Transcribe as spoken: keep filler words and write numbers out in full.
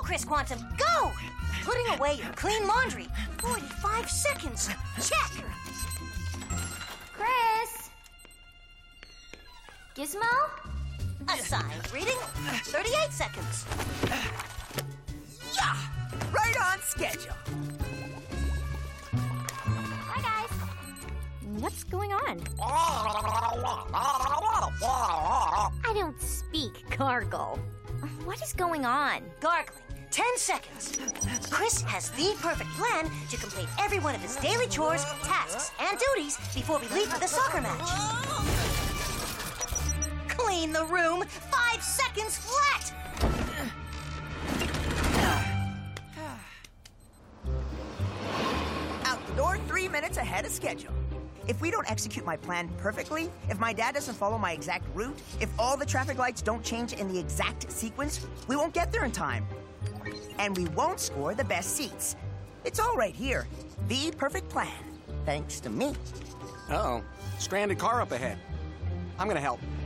Chris Quantum, go! Putting away your clean laundry. forty-five seconds. Check. Chris! Gizmo? Assigned reading. thirty-eight seconds. Yeah! Right on schedule. Hi, guys. What's going on? I don't speak gargle. What is going on? Gargling. Ten seconds. Chris has the perfect plan to complete every one of his daily chores, tasks, and duties before we leave for the soccer match. Clean the room. Five seconds flat. Out the door three minutes ahead of schedule. If we don't execute my plan perfectly, if my dad doesn't follow my exact route, if all the traffic lights don't change in the exact sequence, we won't get there in time. And we won't score the best seats. It's all right here. The perfect plan. Thanks to me. Uh-oh. Stranded car up ahead. I'm gonna help.